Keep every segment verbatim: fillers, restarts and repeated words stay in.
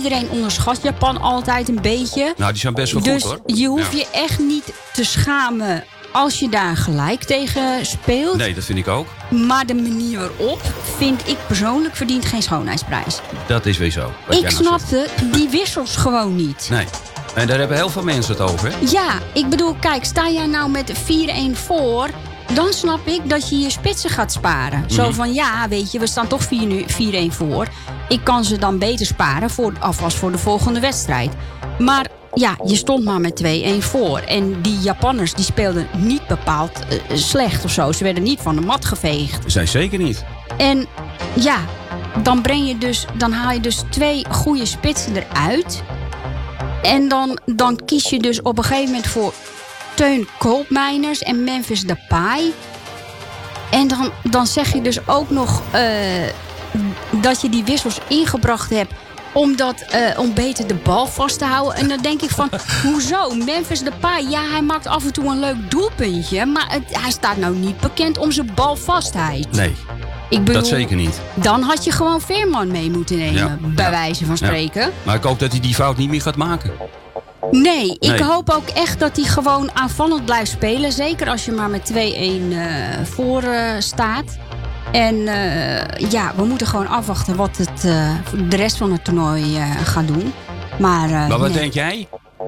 iedereen onderschat Japan altijd een beetje. Nou, die zijn best wel dus goed, hoor. Dus je hoeft ja. je echt niet te schamen als je daar gelijk tegen speelt. Nee, dat vind ik ook. Maar de manier waarop, vind ik persoonlijk, verdient geen schoonheidsprijs. Dat is weer zo. Ik snapte die wissels gewoon niet. Nee. En daar hebben heel veel mensen het over, hè? Ja, ik bedoel, kijk, sta jij nou met vier-een voor, dan snap ik dat je je spitsen gaat sparen. Mm-hmm. Zo van, ja, weet je, we staan toch vier-een voor. Ik kan ze dan beter sparen, voor, alvast voor de volgende wedstrijd. Maar ja, je stond maar met twee-een voor. En die Japanners, die speelden niet bepaald uh, slecht of zo. Ze werden niet van de mat geveegd. Zijn zeker niet. En ja, dan breng je dus, dan haal je dus twee goede spitsen eruit. En dan, dan kies je dus op een gegeven moment voor Teun Koopmeiners en Memphis Depay. En dan, dan zeg je dus ook nog uh, dat je die wissels ingebracht hebt Omdat, uh, om beter de bal vast te houden. En dan denk ik van, hoezo? Memphis Depay, ja, hij maakt af en toe een leuk doelpuntje. Maar het, hij staat nou niet bekend om zijn balvastheid. Nee, ik bedoel, dat zeker niet. Dan had je gewoon Veerman mee moeten nemen, ja, bij ja, wijze van spreken. Ja. Maar ik hoop dat hij die fout niet meer gaat maken. Nee, ik nee. hoop ook echt dat hij gewoon aanvallend blijft spelen. Zeker als je maar met twee-een uh, voor uh, staat. En uh, ja, we moeten gewoon afwachten wat het, uh, de rest van het toernooi uh, gaat doen. Maar, uh, maar wat nee. denk jij?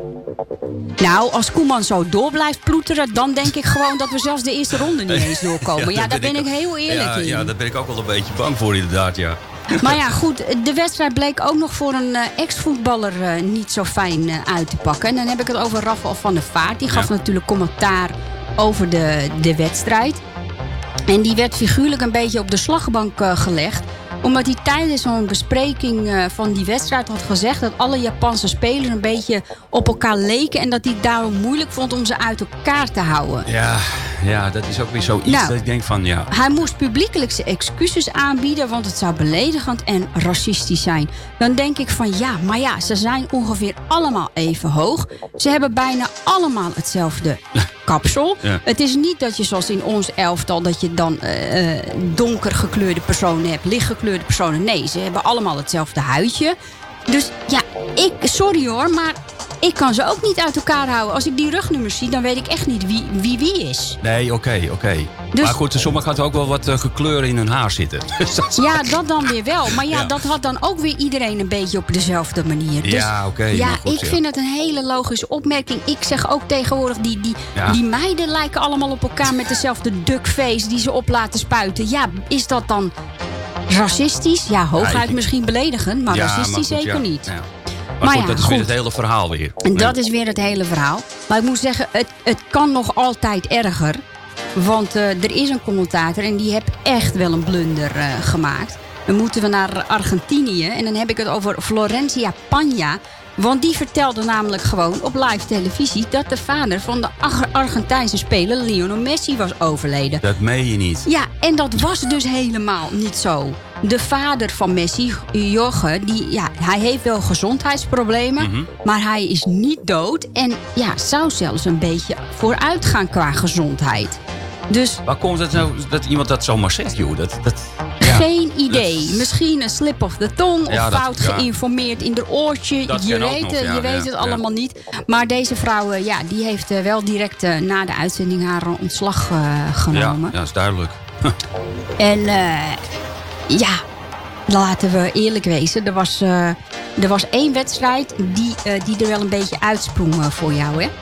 Nou, als Koeman zo door blijft ploeteren, dan denk ik gewoon dat we zelfs de eerste ronde niet eens doorkomen. Ja, ja daar ben, ben ik, ik heel eerlijk ja, in. Ja, daar ben ik ook wel een beetje bang voor inderdaad, ja. Maar ja, goed, de wedstrijd bleek ook nog voor een uh, ex-voetballer uh, niet zo fijn uh, uit te pakken. En dan heb ik het over Rafael van der Vaart. Die gaf ja. natuurlijk commentaar over de, de wedstrijd. En die werd figuurlijk een beetje op de slagbank uh, gelegd. Omdat hij tijdens zo'n bespreking uh, van die wedstrijd had gezegd dat alle Japanse spelers een beetje op elkaar leken. En dat hij het daarom moeilijk vond om ze uit elkaar te houden. Ja, ja, dat is ook weer zoiets nou, dat ik denk van ja. Hij moest publiekelijk zijn excuses aanbieden, want het zou beledigend en racistisch zijn. Dan denk ik van ja, maar ja, ze zijn ongeveer allemaal even hoog. Ze hebben bijna allemaal hetzelfde kapsel. Ja. Het is niet dat je zoals in ons elftal dat je dan uh, donker gekleurde personen hebt, lichtgekleurde personen. Nee, ze hebben allemaal hetzelfde huidje. Dus ja, ik, sorry hoor, maar ik kan ze ook niet uit elkaar houden. Als ik die rugnummers zie, dan weet ik echt niet wie wie, wie is. Nee, oké, okay, oké. Okay. Dus, maar goed, sommigen hadden ook wel wat uh, gekleuren in hun haar zitten. Ja, dat dan weer wel. Maar ja, ja, dat had dan ook weer iedereen een beetje op dezelfde manier. Dus, ja, oké. Okay, ja, goed, ik ja. vind het een hele logische opmerking. Ik zeg ook tegenwoordig, die, die, ja. die meiden lijken allemaal op elkaar met dezelfde duckface die ze op laten spuiten. Ja, is dat dan racistisch? Ja, hooguit ja, ik... misschien beledigend, maar ja, racistisch maar goed, zeker ja. niet. Ja. Maar, maar goed, ja, dat is goed. weer het hele verhaal weer. En dat is weer het hele verhaal. Maar ik moet zeggen, het, het kan nog altijd erger. Want uh, er is een commentator en die heeft echt wel een blunder uh, gemaakt. Dan moeten we naar Argentinië. En dan heb ik het over Florencia Pagna. Want die vertelde namelijk gewoon op live televisie dat de vader van de Argentijnse speler Lionel Messi was overleden. Dat meen je niet. Ja, en dat was dus helemaal niet zo. De vader van Messi, Jorge, die, ja, hij heeft wel gezondheidsproblemen, mm-hmm. maar hij is niet dood. En ja, zou zelfs een beetje vooruit gaan qua gezondheid. Dus, waar komt het nou dat iemand dat zomaar zegt, joh? Dat, dat, ja, geen idee. Dat, misschien een slip of the tongue. Ja, of dat, fout ja. geïnformeerd in de oortje. Dat je weet, nog, het, ja, je weet ja, het ja. allemaal niet. Maar deze vrouw, ja, die heeft wel direct uh, na de uitzending haar ontslag uh, genomen. Ja, dat is duidelijk. En uh, ja, laten we eerlijk wezen. Er was, uh, er was één wedstrijd die, uh, die er wel een beetje uitsprong uh, voor jou, hè?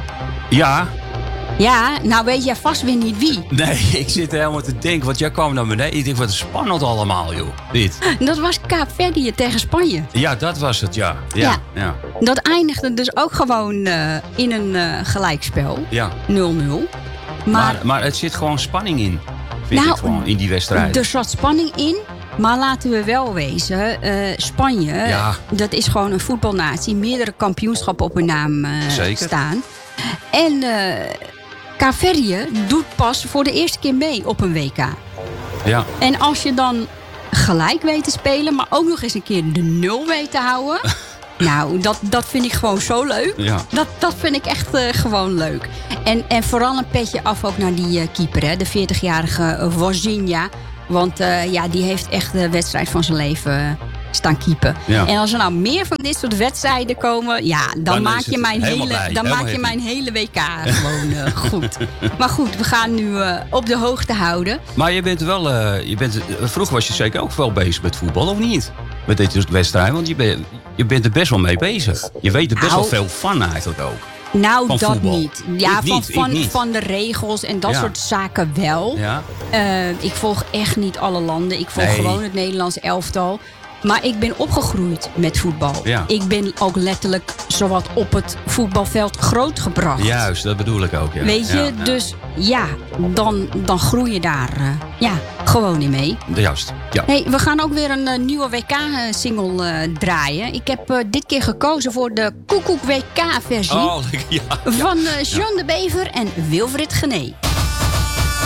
Ja. Ja, nou weet jij vast weer niet wie. Nee, ik zit helemaal te denken, want jij kwam naar beneden. Ik denk, wat spannend allemaal, joh. Dit. Dat was Kaapverdië tegen Spanje. Ja, dat was het, ja. Ja, ja. ja. Dat eindigde dus ook gewoon uh, in een uh, gelijkspel. Ja. nul nul. Maar, maar, maar het zit gewoon spanning in, vind nou, ik gewoon, in die wedstrijd. Er zat spanning in. Maar laten we wel wezen, uh, Spanje, ja. dat is gewoon een voetbalnatie. Meerdere kampioenschappen op hun naam uh, staan. En uh, Kaapverdië doet pas voor de eerste keer mee op een W K. Ja. En als je dan gelijk weet te spelen, maar ook nog eens een keer de nul weet te houden. Nou, dat, dat vind ik gewoon zo leuk. Ja. Dat, dat vind ik echt uh, gewoon leuk. En, en vooral een petje af ook naar die uh, keeper, hè, de veertigjarige Wozinha. Want uh, ja, die heeft echt de wedstrijd van zijn leven staan keepen. Ja. En als er nou meer van dit soort wedstrijden komen... ja, dan, Dan maak is je het mijn helemaal hele, blij, dan helemaal maak je happy. mijn hele W K gewoon uh, goed. Maar goed, we gaan nu uh, op de hoogte houden. Maar je bent wel... Uh, je bent, uh, vroeger was je zeker ook wel bezig met voetbal, of niet? Met dit soort wedstrijden, want je, ben, je bent er best wel mee bezig. Je weet er best Nou, wel veel van eigenlijk ook. Nou, Van dat voetbal. niet. Ja, Ik van, niet, ik van, niet. van de regels en dat Ja. soort zaken wel. Ja? Uh, ik volg echt niet alle landen. Ik volg Nee. gewoon het Nederlands elftal. Maar ik ben opgegroeid met voetbal. Ja. Ik ben ook letterlijk zowat op het voetbalveld grootgebracht. Juist, dat bedoel ik ook. Ja. Weet je, Ja, ja. dus ja, dan, dan groei je daar uh, ja, gewoon in mee. Juist, ja. Hey, we gaan ook weer een uh, nieuwe W K-single uh, draaien. Ik heb uh, dit keer gekozen voor de Koekoek W K-versie Oh, ja. van uh, John de Bever en Wilfried Genee.